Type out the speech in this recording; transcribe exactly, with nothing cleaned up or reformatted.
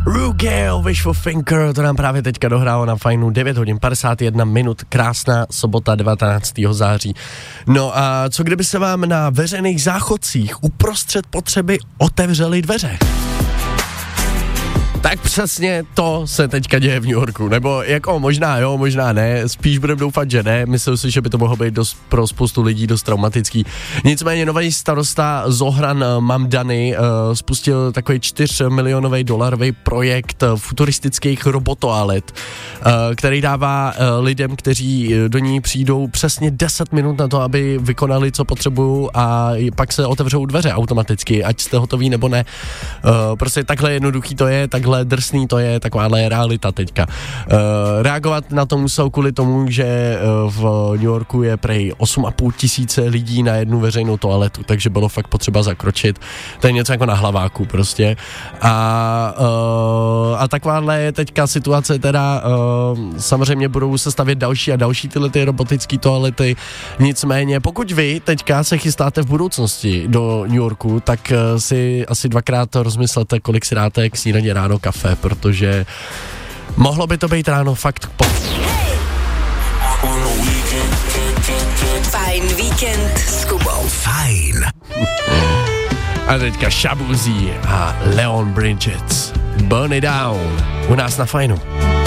Rugale, Wishful Thinker, to nám právě teďka dohrálo na Fajnu. Devět hodin padesát jedna minut, krásná sobota devatenáctého září. No a co kdyby se vám na veřejných záchodcích uprostřed potřeby otevřely dveře? Tak přesně to se teďka děje v New Yorku, nebo jako možná jo, možná ne, spíš budeme doufat, že ne, myslím si, že by to mohlo být dost, pro spoustu lidí dost traumatický. Nicméně nový starosta Zohran Mamdani uh, spustil takový čtyřmilionový dolarový projekt futuristických robotoalet, uh, který dává uh, lidem, kteří do ní přijdou přesně deset minut na to, aby vykonali, co potřebují a pak se otevřou dveře automaticky, ať jste hotoví nebo ne. Uh, prostě takhle jednoduchý to je, takhle drsný to je, takováhle je realita teďka. Uh, reagovat na to musel kvůli tomu, že uh, v New Yorku je prej osm a půl tisíce lidí na jednu veřejnou toaletu, takže bylo fakt potřeba zakročit. To je něco jako na hlaváku prostě. A, uh, a takováhle je teďka situace teda, uh, samozřejmě budou se stavět další a další tyhle ty robotické toalety. Nicméně, pokud vy teďka se chystáte v budoucnosti do New Yorku, tak uh, si asi dvakrát rozmyslete, kolik si dáte k snídaně ráno kafe, protože mohlo by to být ráno fakt po... Fajn víkend s Kubou. Fajn. A teďka Shabuzi a Leon Bridges. Burn it down. U nás na Fajnu.